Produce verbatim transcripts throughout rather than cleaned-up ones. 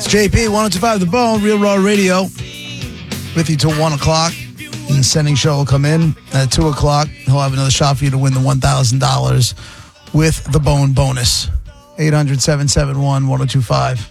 It's J P, one oh two point five The Bone, Real Raw Radio. With you till one o'clock. And the sending show will come in at two o'clock. He'll have another shot for you to win the one thousand dollars with the Bone bonus. eight hundred, seven seven one, one oh two five.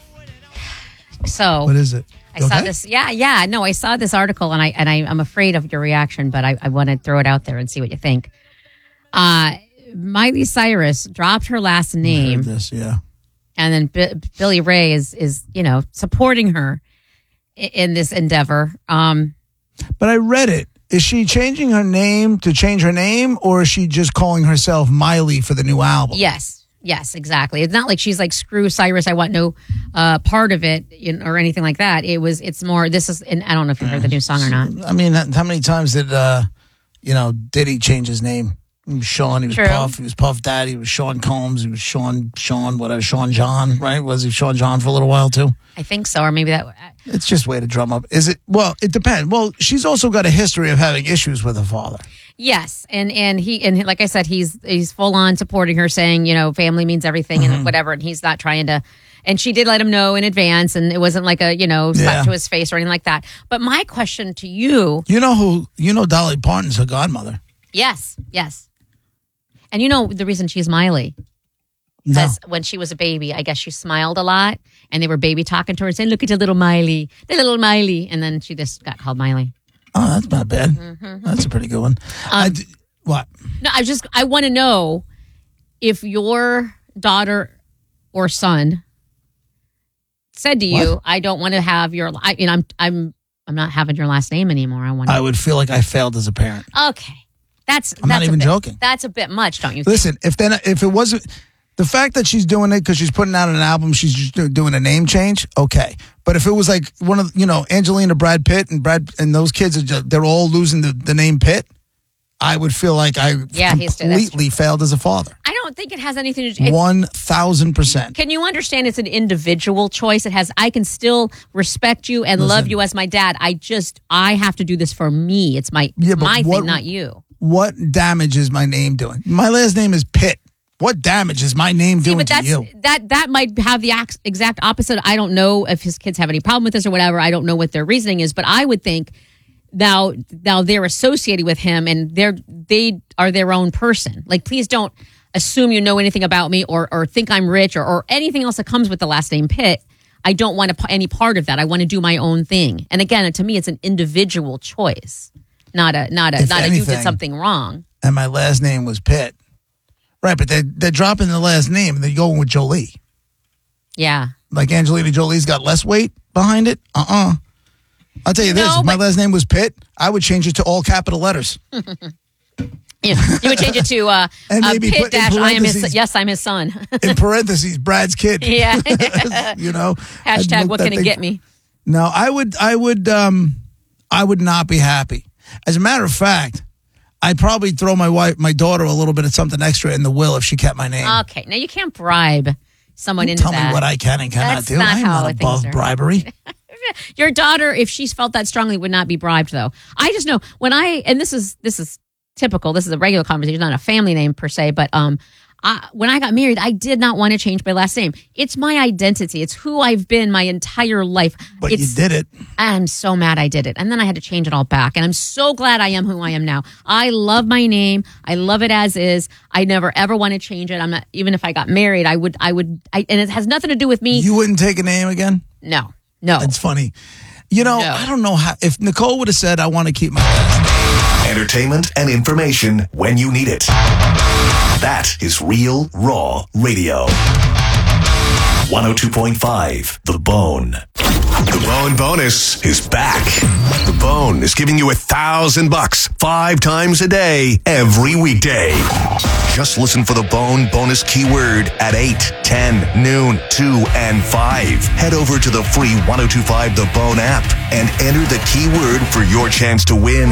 So what is it? I saw this. Yeah, yeah. No, I saw this article, and I and I, I'm afraid of your reaction, but I, I want to throw it out there and see what you think. Uh, Miley Cyrus dropped her last name. I heard this, yeah. And then B- Billy Ray is is you know supporting her in, in this endeavor. Um, but I read it. Is she changing her name to change her name, or is she just calling herself Miley for the new album? Yes. Yes, exactly. It's not like she's like, screw Cyrus, I want no uh, part of it, you know, or anything like that. It was, it's more, this is, and I don't know if you heard the new song or not. I mean, how many times did, uh, you know, Diddy change his name? He was Sean, he was True. Puff, he was Puff Daddy, he was Sean Combs, he was Sean, Sean, whatever, Sean John, right? Was he Sean John for a little while too? I think so, or maybe that. It's just a way to drum up. Is it? Well, it depends. Well, she's also got a history of having issues with her father. Yes, and and he and like I said, he's he's full on supporting her, saying, you know, family means everything and Mm-hmm. whatever, and he's not trying to. And she did let him know in advance, and it wasn't like a you know slap Yeah. to his face or anything like that. But my question to you, You know who? You know Dolly Parton's her godmother. yes, yes, and you know the reason she's Miley. No. Because when she was a baby, I guess she smiled a lot, and they were baby talking to her, saying, "Look at your little Miley, the little Miley," and then she just got called Miley. Oh, that's not bad. Mm-hmm. That's a pretty good one. I d- what? No, I just I want to know if your daughter or son said to you, What? "I don't want to have your," I, you know, I'm I'm I'm not having your last name anymore. I want. I would feel like I failed as a parent. Okay, that's I'm not that's a even bit- joking. That's a bit much, don't you? think? Listen, if then if it wasn't the fact that she's doing it because she's putting out an album, she's just do- doing a name change. Okay, but if it was like one of you know Angelina, Brad Pitt, and Brad and those kids, are just, they're all losing the, the name Pitt, I would feel like I Yeah, he's- that's completely failed as a father. I don't think it has anything to do. It, One thousand percent. Can you understand? It's an individual choice. It has. I can still respect you and love you as my dad. I just I have to do this for me. It's my Yeah, but my what- thing, not you. What damage is my name doing? My last name is Pitt. What damage is my name See, doing but to that's you? that that might have the ex- exact opposite. I don't know if his kids have any problem with this or whatever. I don't know what their reasoning is, but I would think now now they're associated with him and they're they are their own person. Like, please don't assume you know anything about me or or think I'm rich or or anything else that comes with the last name Pitt. I don't want to, any part of that. I want to do my own thing. And again, to me, it's an individual choice, not a not a If not a you anything- did something wrong. And my last name was Pitt. Right, but they they're dropping the last name and they're going with Jolie. Yeah. Like Angelina Jolie's got less weight behind it. Uh uh I'll tell you this: No, if my but- last name was Pitt, I would change it to all capital letters. You, you would change it to uh, And uh, maybe Pitt put in dash I am his parentheses- yes I'm his son. In parentheses, Brad's kid. Yeah. You know. I'd Hashtag look what that can it thing- get me? No, I would. I would. Um, I would not be happy. As a matter of fact, I'd probably throw my wife, my daughter, a little bit of something extra in the will if she kept my name. Okay, now you can't bribe someone into Tell that. me what I can and cannot That's do. not I'm how not things above are. bribery. Your daughter, if she's felt that strongly, would not be bribed though. I just know when I and this is this is typical. This is a regular conversation, not a family name per se, but um. I, when I got married, I did not want to change my last name. It's my identity. It's who I've been my entire life. But it's, you did it. I'm so mad I did it. And then I had to change it all back. And I'm so glad I am who I am now. I love my name. I love it as is. I never ever want to change it. I'm not, even if I got married, I would, I would, I, and it has nothing to do with me. You wouldn't take a name again? no, no. It's funny. You know, No. I don't know how. If Nicole would have said, I want to keep my last name. Entertainment and information when you need it. That is Real Raw Radio. one oh two point five The Bone. The Bone bonus is back. The Bone is giving you a thousand bucks five times a day, every weekday. Just listen for the Bone bonus keyword at eight, ten, noon, two, and five. Head over to the free one oh two point five The Bone app and enter the keyword for your chance to win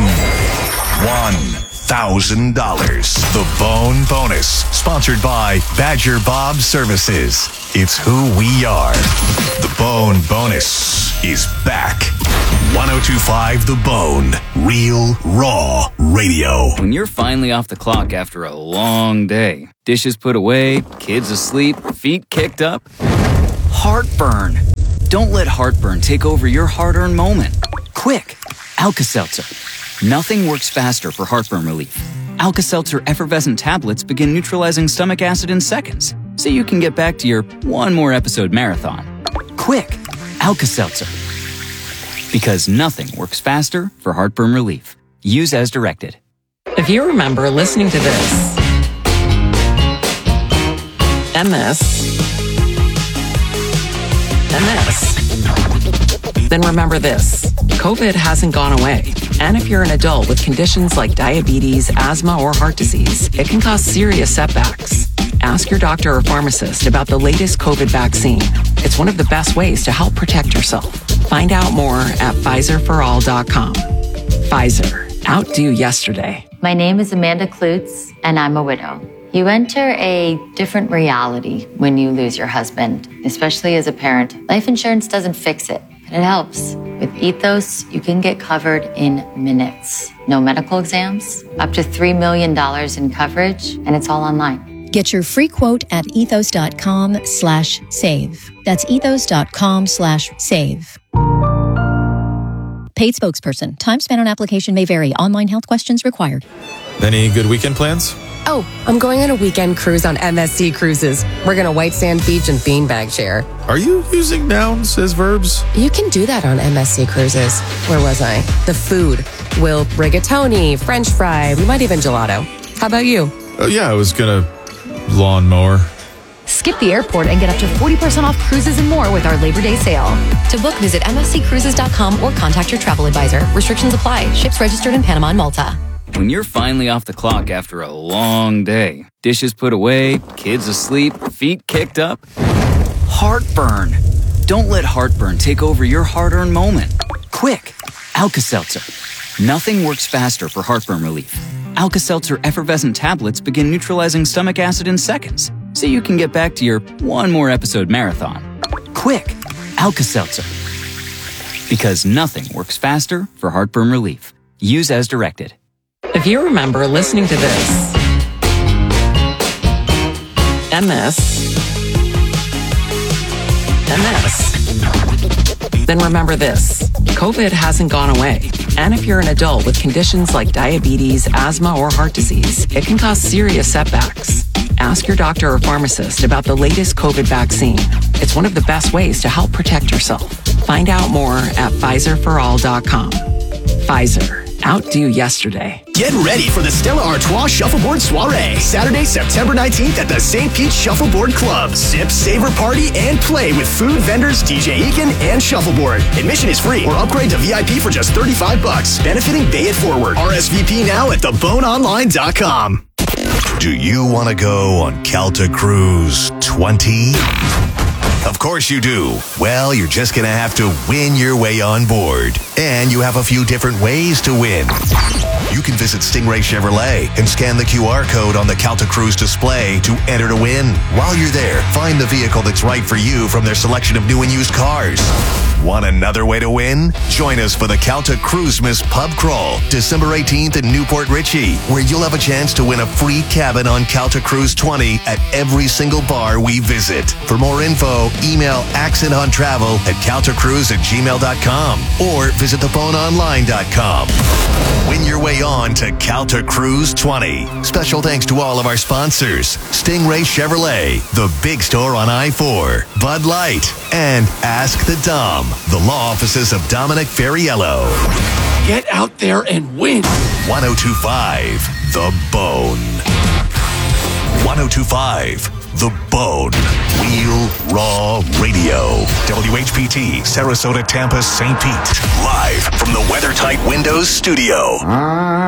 one thousand dollars. The Bone bonus, sponsored by Badger Bob Services. It's who we are. The Bone bonus is back. one oh two point five The Bone, Real Raw Radio. When you're finally off the clock after a long day, dishes put away, kids asleep, feet kicked up, heartburn, Don't let heartburn take over your hard-earned moment. Quick, Alka-Seltzer. Nothing works faster for heartburn relief. Alka-Seltzer effervescent tablets begin neutralizing stomach acid in seconds, so you can get back to your one more episode marathon. Quick, Alka-Seltzer. Because nothing works faster for heartburn relief. Use as directed. If you remember listening to this, and this, and this, then remember this. COVID hasn't gone away. And if you're an adult with conditions like diabetes, asthma, or heart disease, it can cause serious setbacks. Ask your doctor or pharmacist about the latest COVID vaccine. It's one of the best ways to help protect yourself. Find out more at Pfizer for all dot com. Pfizer. Outdo yesterday. My name is Amanda Klutz, and I'm a widow. You enter a different reality when you lose your husband, especially as a parent. Life insurance doesn't fix it, but it helps. With Ethos, you can get covered in minutes. No medical exams, up to three million dollars in coverage, and it's all online. Get your free quote at ethos.com slash save. That's ethos.com slash save. Paid spokesperson. Time spent on application may vary. Online health questions required. Any good weekend plans? Oh, I'm going on a weekend cruise on M S C Cruises. We're going to White Sand Beach and Beanbag Share. Are you using nouns as verbs? You can do that on M S C Cruises. Where was I? The food. We'll rigatoni, French fry, we might even gelato. How about you? Oh, yeah, I was going to lawnmower. Skip the airport and get up to forty percent off cruises and more with our Labor Day sale. To book, visit M S C cruises dot com or contact your travel advisor. Restrictions apply. Ships registered in Panama and Malta. When you're finally off the clock after a long day, dishes put away, kids asleep, feet kicked up, heartburn. Don't let heartburn take over your hard-earned moment. Quick, Alka-Seltzer. Nothing works faster for heartburn relief. Alka-Seltzer effervescent tablets begin neutralizing stomach acid in seconds, so you can get back to your one more episode marathon. Quick, Alka-Seltzer. Because nothing works faster for heartburn relief. Use as directed. If you remember listening to this, and this, and this, then remember this. COVID hasn't gone away. And if you're an adult with conditions like diabetes, asthma, or heart disease, it can cause serious setbacks. Ask your doctor or pharmacist about the latest COVID vaccine. It's one of the best ways to help protect yourself. Find out more at Pfizer for all dot com. Pfizer. Outdo yesterday. Get ready for the Stella Artois Shuffleboard Soiree, Saturday, September nineteenth at the Saint Pete Shuffleboard Club. Sip, savor, party, and play with food vendors, D J Eakin, and Shuffleboard. Admission is free or upgrade to V I P for just thirty-five bucks. Benefiting Bay It Forward. R S V P now at the bone online dot com. Do you want to go on Calta Cruise twenty? Of course you do. Well, you're just going to have to win your way on board. And you have a few different ways to win. You can visit Stingray Chevrolet and scan the Q R code on the Calta Cruise display to enter to win. While you're there, find the vehicle that's right for you from their selection of new and used cars. Want another way to win? Join us for the Calta Cruisemas Pub Crawl, December eighteenth in Newport Richey, where you'll have a chance to win a free cabin on Calta Cruise twenty at every single bar we visit. For more info, email accent on travel at caltacruise at gmail dot com or visit the bone online dot com. Win your way on to Calta Cruise twenty. Special thanks to all of our sponsors: Stingray Chevrolet, the big store on I four, Bud Light, and Ask the Dom, the law offices of Dominic Ferriello. Get out there and win. one oh two point five The Bone. one oh two point five The Bone. Real Raw Radio. W H P T, Sarasota, Tampa, Saint Pete. Live from the WeatherTight Windows studio.